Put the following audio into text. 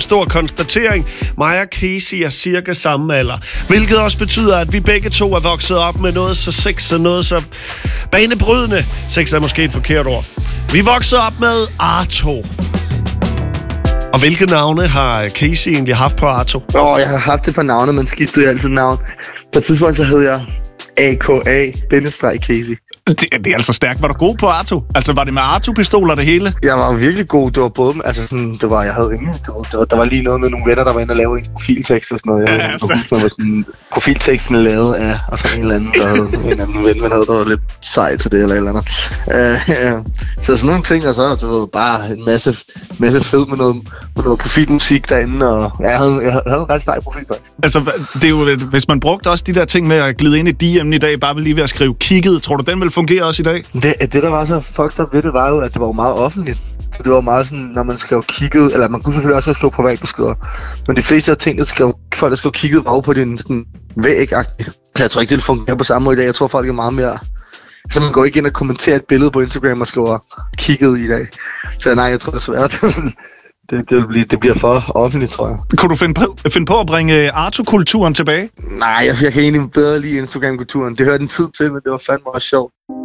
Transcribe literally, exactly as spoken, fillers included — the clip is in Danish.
stor konstatering. Mig og Casey er cirka samme alder. Hvilket også betyder, at vi begge to er vokset op med noget så sex og noget så banebrydende. Sex er måske et forkert ord. Vi voksede op med Arto. Og hvilke navne har Casey egentlig haft på Arto? Åh, oh, jeg har haft et par navne, men skiftede jo altid navn. På et tidspunkt så hed jeg A K A-Casey. Det, det er altså stærkt. Var du god på Arto? Altså, var det med Arto-pistoler det hele? Jeg var virkelig god. Det var både, altså sådan, det var, jeg havde rimelig, det var, det var, der var lige noget med nogle venner, der var inde og lave en profiltekst og sådan noget. Jeg, ja, jeg huske, var sådan, profilteksten lavet af, og så en eller anden, der havde, en anden ven, man havde, der var lidt sej til det, eller et eller andet. Uh, ja. Så sådan nogle ting, og så det var bare en masse, masse fed med noget, med noget profilmusik derinde, og ja, jeg havde, jeg havde en ret stejl profil, faktisk. Altså, det er jo, hvis man brugte også de der ting med at glide ind i D M'en i dag, bare ved lige ved at skrive kigget, tror du, den vil fungere også i dag? Det, det der var så fucked up ved det, var jo, at det var jo meget offentligt. Så det var meget sådan, når man skrev kigget, eller man kunne selvfølgelig også skrive privatbeskeder. Men de fleste af tingene, skrev, folk der skrev kigget, var jo på din sådan væg-agtigt. Så jeg tror ikke, det fungerer på samme måde i dag. Jeg tror, folk er meget mere... Så man går ikke ind og kommenterer et billede på Instagram og skriver kigget i dag. Så nej, jeg tror det er svært. Det, det, bliver, det bliver for offentligt, tror jeg. Kunne du finde på, finde på at bringe Arto-kulturen tilbage? Nej, jeg, jeg kan egentlig bedre lide Instagram-kulturen. Det hørte en tid til, men det var fandme også sjovt.